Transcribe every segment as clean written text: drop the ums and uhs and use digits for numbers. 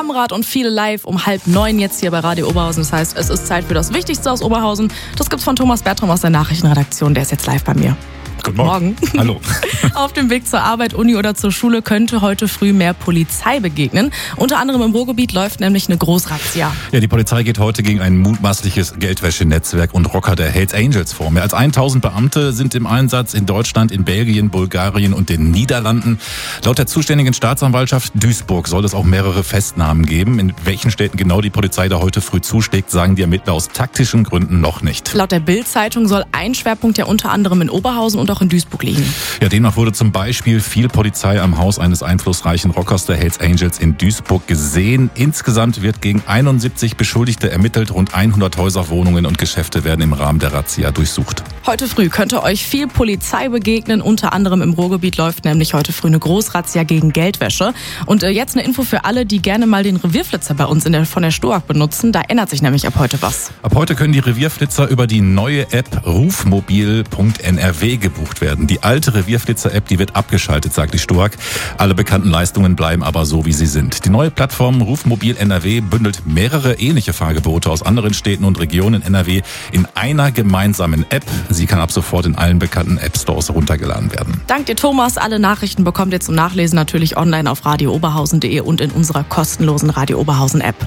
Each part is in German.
Kamrat und viele live um 8:30 jetzt hier bei Radio Oberhausen. Das heißt, es ist Zeit für das Wichtigste aus Oberhausen. Das gibt's von Thomas Bertram aus der Nachrichtenredaktion. Der ist jetzt live bei mir. Guten Morgen. Hallo. Auf dem Weg zur Arbeit, Uni oder zur Schule könnte heute früh mehr Polizei begegnen. Unter anderem im Ruhrgebiet läuft nämlich eine Großrazzia. Ja, die Polizei geht heute gegen ein mutmaßliches Geldwäschenetzwerk und Rocker der Hells Angels vor. Mehr als 1000 Beamte sind im Einsatz in Deutschland, in Belgien, Bulgarien und den Niederlanden. Laut der zuständigen Staatsanwaltschaft Duisburg soll es auch mehrere Festnahmen geben. In welchen Städten genau die Polizei da heute früh zuschlägt, sagen die Ermittler aus taktischen Gründen noch nicht. Laut der Bild-Zeitung soll ein Schwerpunkt ja unter anderem in Oberhausen und auch in Duisburg liegen. Ja, demnach wurde zum Beispiel viel Polizei am Haus eines einflussreichen Rockers der Hells Angels in Duisburg gesehen. Insgesamt wird gegen 71 Beschuldigte ermittelt. Rund 100 Häuser, Wohnungen und Geschäfte werden im Rahmen der Razzia durchsucht. Heute früh könnte euch viel Polizei begegnen. Unter anderem im Ruhrgebiet läuft nämlich heute früh eine Großrazzia gegen Geldwäsche. Und jetzt eine Info für alle, die gerne mal den Revierflitzer bei uns von der STOAG benutzen. Da ändert sich nämlich ab heute was. Ab heute können die Revierflitzer über die neue App rufmobil.nrw gebucht werden. Die alte Revierflitzer-App, die wird abgeschaltet, sagt die STOAG. Alle bekannten Leistungen bleiben aber so, wie sie sind. Die neue Plattform Rufmobil NRW bündelt mehrere ähnliche Fahrgebote aus anderen Städten und Regionen NRW in einer gemeinsamen App. Sie kann ab sofort in allen bekannten App-Stores heruntergeladen werden. Dank dir, Thomas. Alle Nachrichten bekommt ihr zum Nachlesen natürlich online auf radiooberhausen.de und in unserer kostenlosen Radio Oberhausen App.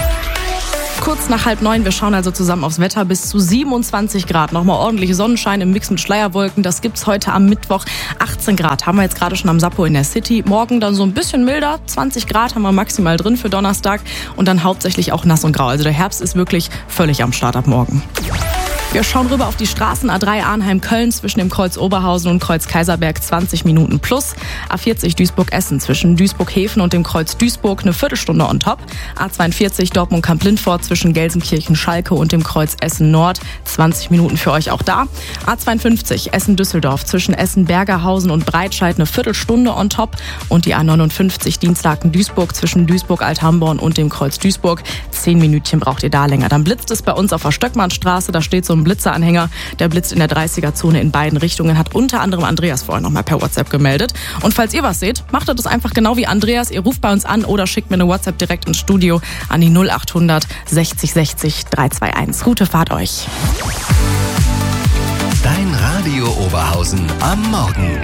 Kurz nach 8:30, wir schauen also zusammen aufs Wetter, bis zu 27 Grad. Nochmal ordentlich Sonnenschein im Mix mit Schleierwolken. Das gibt's heute am Mittwoch. 18 Grad haben wir jetzt gerade schon am Sappo in der City. Morgen dann so ein bisschen milder. 20 Grad haben wir maximal drin für Donnerstag. Und dann hauptsächlich auch nass und grau. Also der Herbst ist wirklich völlig am Start ab morgen. Wir schauen rüber auf die Straßen A3 Arnheim-Köln zwischen dem Kreuz Oberhausen und Kreuz Kaiserberg 20 Minuten plus. A40 Duisburg-Essen zwischen Duisburg-Häfen und dem Kreuz Duisburg eine Viertelstunde on top. A42 Dortmund-Kamp-Lindfort zwischen Gelsenkirchen-Schalke und dem Kreuz Essen-Nord 20 Minuten für euch auch da. A52 Essen-Düsseldorf zwischen Essen-Bergerhausen und Breitscheid eine Viertelstunde on top. Und die A59 Dienstlaken-Duisburg zwischen Duisburg-Althamborn und dem Kreuz Duisburg. 10 Minütchen braucht ihr da länger. Dann blitzt es bei uns auf der Stöckmannstraße. Da steht so ein Blitzeranhänger, der blitzt in der 30er-Zone in beiden Richtungen, hat unter anderem Andreas vorher noch mal per WhatsApp gemeldet. Und falls ihr was seht, macht ihr das einfach genau wie Andreas. Ihr ruft bei uns an oder schickt mir eine WhatsApp direkt ins Studio an die 0800 60 60 321. Gute Fahrt euch. Dein Radio Oberhausen am Morgen.